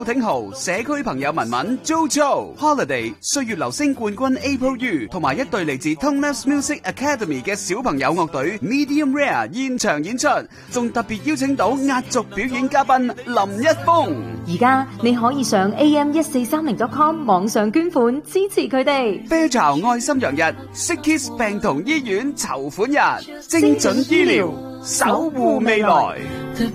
挺豪社區朋友文文 JoJo Holiday 歲月流星冠軍 April U 同埋一隊嚟自 Toneless Music Academy 嘅小朋友樂隊 Medium Rare 現場演出，仲特別邀請到壓軸表演嘉賓林一峰。 而家你可以上 am1430.com 網上捐款支持佢哋。 啤巢愛心洋日 Sickkids 病童醫院籌款日，精準醫療守護未來。